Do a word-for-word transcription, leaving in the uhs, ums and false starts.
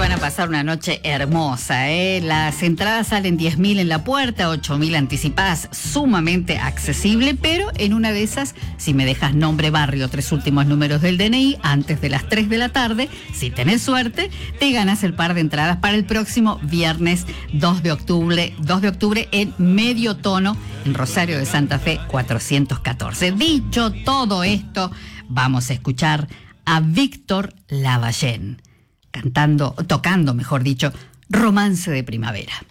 van a pasar una noche hermosa, ¿eh? Las entradas salen diez mil en la puerta, ocho mil anticipadas, sumamente accesible, pero en una de esas, si me dejas nombre, barrio, tres últimos números del D N I, antes de las tres de la tarde, si tenés suerte, te ganas el par de entradas para el próximo viernes dos de octubre, dos de octubre en Medio Tono, en Rosario de Santa Fe cuatrocientos catorce. Dicho todo esto, vamos a escuchar a Víctor Lavallén, cantando, tocando, mejor dicho, Romance de Primavera.